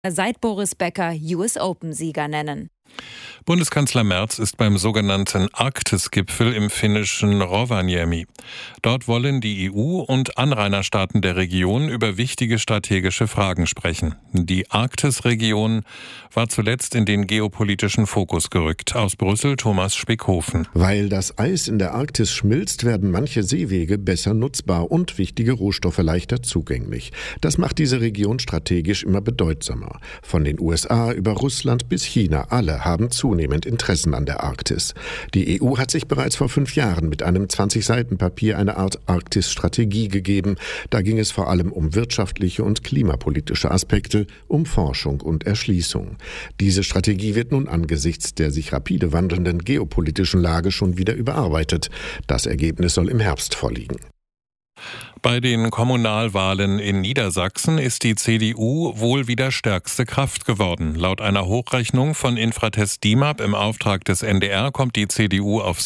seit Boris Becker US Open-Sieger nennen. Bundeskanzler Merz ist beim sogenannten Arktis-Gipfel im finnischen Rovaniemi. Dort wollen die EU und Anrainerstaaten der Region über wichtige strategische Fragen sprechen. Die Arktisregion war zuletzt in den geopolitischen Fokus gerückt. Aus Brüssel Thomas Spickhofen. Weil das Eis in der Arktis schmilzt, werden manche Seewege besser nutzbar und wichtige Rohstoffe leichter zugänglich. Das macht diese Region strategisch immer bedeutsamer. Von den USA über Russland bis China, alle haben zunehmend Interessen an der Arktis. Die EU hat sich bereits vor 5 Jahren mit einem 20-Seiten-Papier eine Art Arktis-Strategie gegeben. Da ging es vor allem um wirtschaftliche und klimapolitische Aspekte, um Forschung und Erschließung. Diese Strategie wird nun angesichts der sich rapide wandelnden geopolitischen Lage schon wieder überarbeitet. Das Ergebnis soll im Herbst vorliegen. Bei den Kommunalwahlen in Niedersachsen ist die CDU wohl wieder stärkste Kraft geworden. Laut einer Hochrechnung von Infratest DIMAP im Auftrag des NDR kommt die CDU auf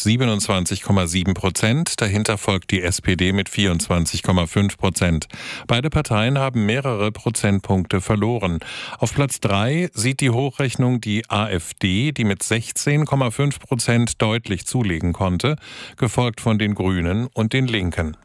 27,7%. Dahinter folgt die SPD mit 24,5%. Beide Parteien haben mehrere Prozentpunkte verloren. Auf Platz 3 sieht die Hochrechnung die AfD, die mit 16,5% deutlich zulegen konnte, gefolgt von den Grünen und den Linken.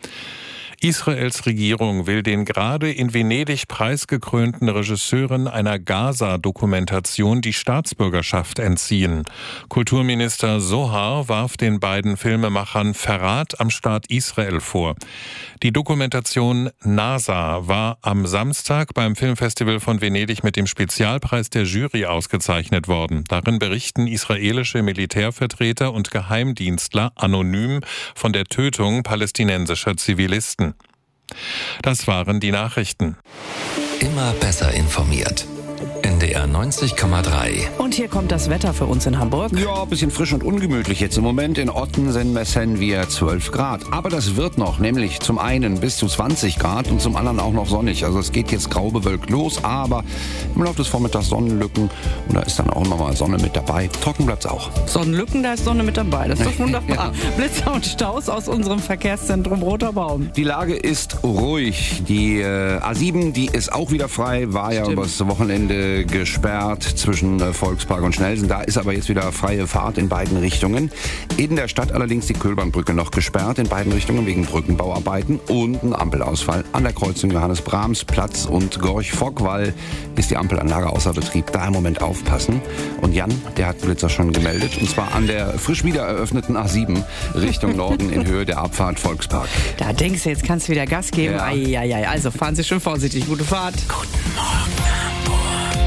Israels Regierung will den gerade in Venedig preisgekrönten Regisseuren einer Gaza-Dokumentation die Staatsbürgerschaft entziehen. Kulturminister Zohar warf den beiden Filmemachern Verrat am Staat Israel vor. Die Dokumentation NASA war am Samstag beim Filmfestival von Venedig mit dem Spezialpreis der Jury ausgezeichnet worden. Darin berichten israelische Militärvertreter und Geheimdienstler anonym von der Tötung palästinensischer Zivilisten. Das waren die Nachrichten. Immer besser informiert. NDR 90,3. Und hier kommt das Wetter für uns in Hamburg. Ja, ein bisschen frisch und ungemütlich jetzt im Moment. In Ottensen messen wir 12 Grad. Aber das wird noch, nämlich zum einen bis zu 20 Grad und zum anderen auch noch sonnig. Also es geht jetzt grau bewölkt los, aber im Laufe des Vormittags Sonnenlücken. Und da ist dann auch nochmal Sonne mit dabei. Trocken bleibt es auch. Sonnenlücken, da ist Sonne mit dabei. Das ist doch wunderbar. Ja. Blitzer und Staus aus unserem Verkehrszentrum Roter Baum. Die Lage ist ruhig. Die A7, die ist auch wieder frei. War ja übers Wochenende gesperrt zwischen Volkspark und Schnellsen. Da ist aber jetzt wieder freie Fahrt in beiden Richtungen. In der Stadt allerdings die Köhlbahnbrücke noch gesperrt in beiden Richtungen wegen Brückenbauarbeiten und ein Ampelausfall. An der Kreuzung Johannes-Brahms-Platz und Gorch-Fock-Wall ist die Ampelanlage außer Betrieb. Da im Moment aufpassen. Und Jan, der hat Blitzer schon gemeldet. Und zwar an der frisch wieder eröffneten A7 Richtung Norden in Höhe der Abfahrt Volkspark. Da denkst du, jetzt kannst du wieder Gas geben. Ja. Ei. Also fahren Sie schön vorsichtig. Gute Fahrt. Guten Morgen, Hamburg.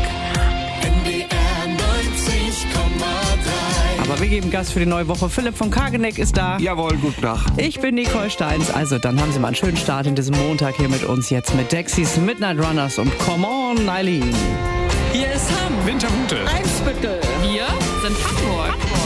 Aber wir geben Gas für die neue Woche. Philipp von Kageneck ist da. Jawohl, guten Tag. Ich bin Nicole Steins. Also, dann haben Sie mal einen schönen Start in diesem Montag hier mit uns. Jetzt mit Dexys, Midnight Runners und Come On, Eileen. Hier ist Hamm. Winterhude. Eimsbüttel. Wir sind Hamburg.